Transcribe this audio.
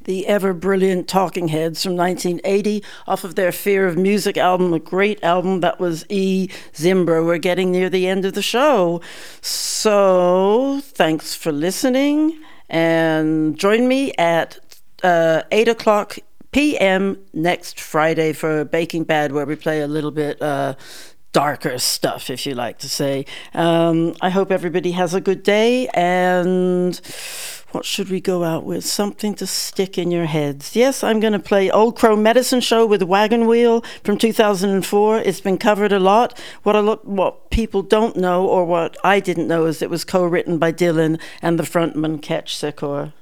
The ever brilliant Talking Heads from 1980 off of their Fear of Music album, a great album that was E. Zimbra. We're getting near the end of the show. So thanks for listening, and join me at 8 o'clock p.m. next Friday for Baking Bad, where we play a little bit darker stuff, if you like to say. I hope everybody has a good day, and what should we go out with? Something to stick in your heads. Yes, I'm going to play Old Crow Medicine Show with Wagon Wheel from 2004. It's been covered a lot. What people don't know, or what I didn't know, is it was co-written by Dylan and the frontman Ketch Secor.